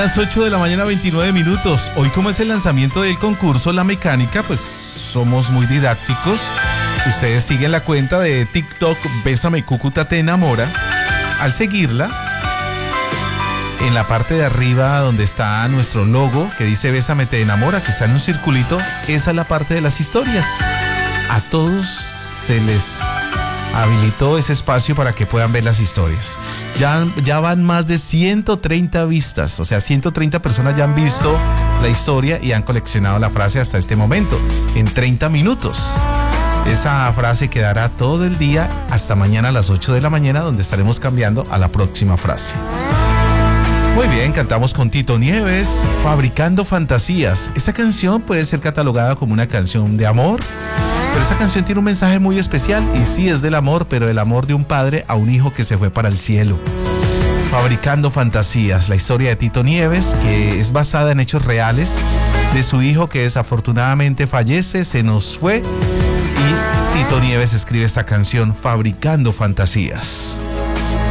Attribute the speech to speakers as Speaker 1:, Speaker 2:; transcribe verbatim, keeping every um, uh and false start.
Speaker 1: las ocho de la mañana, veintinueve minutos. Hoy, como es el lanzamiento del concurso La Mecánica, pues somos muy didácticos. Ustedes siguen la cuenta de TikTok Bésame Cúcuta Te Enamora. Al seguirla, en la parte de arriba donde está nuestro logo que dice Bésame Te Enamora, que está en un circulito, esa es la parte de las historias. A todos se les habilitó ese espacio para que puedan ver las historias. Ya, ya van más de ciento treinta vistas, o sea, ciento treinta personas ya han visto la historia y han coleccionado la frase hasta este momento, en treinta minutos. Esa frase quedará todo el día hasta mañana a las ocho de la mañana, donde estaremos cambiando a la próxima frase. Muy bien, cantamos con Tito Nieves, Fabricando Fantasías. Esta canción puede ser catalogada como una canción de amor, pero esa canción tiene un mensaje muy especial, y sí es del amor, pero del amor de un padre a un hijo que se fue para el cielo. Fabricando Fantasías, la historia de Tito Nieves, que es basada en hechos reales de su hijo que desafortunadamente fallece, se nos fue, y Tito Nieves escribe esta canción, Fabricando Fantasías.